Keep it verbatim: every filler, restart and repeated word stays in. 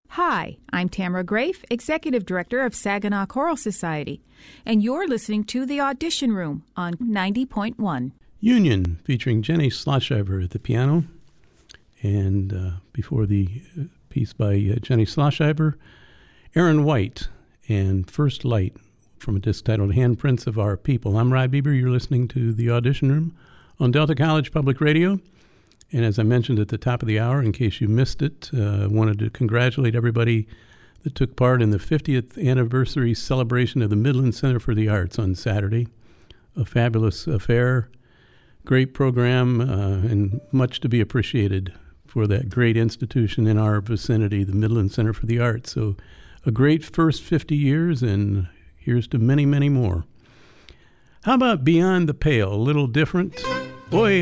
Hi, I'm Tamara Grafe, Executive Director of Saginaw Choral Society, and you're listening to The Audition Room on ninety point one. Union, featuring Jenny Sloshiver at the piano. And uh, before the uh, piece by uh, Jenny Sloshiver, Aaron White and First Light from a disc titled Handprints of Our People. I'm Rod Bieber. You're listening to The Audition Room on Delta College Public Radio. And as I mentioned at the top of the hour, in case you missed it, I uh, wanted to congratulate everybody that took part in the fiftieth anniversary celebration of the Midland Center for the Arts on Saturday. A fabulous affair, great program, uh, and much to be appreciated for that great institution in our vicinity, the Midland Center for the Arts. So a great first fifty years, and here's to many, many more. How about Beyond the Pale? A little different. Boy,